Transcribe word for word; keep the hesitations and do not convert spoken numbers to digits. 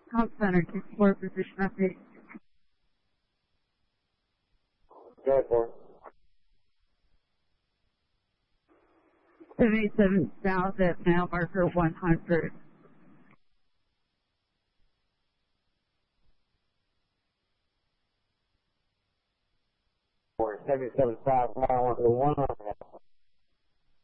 Call center, two four, position update. Go for it. seventy-seven South at mile marker one hundred. seventy-seven South, mile marker one hundred.